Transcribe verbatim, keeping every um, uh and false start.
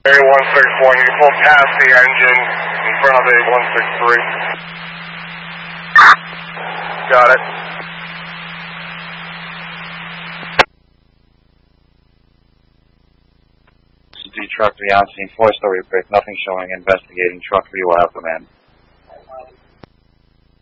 A one six one, you can pull past the engine in front of A one six three. Got it. D truck to the on scene, four story brick, nothing showing, investigating, truck three will have command.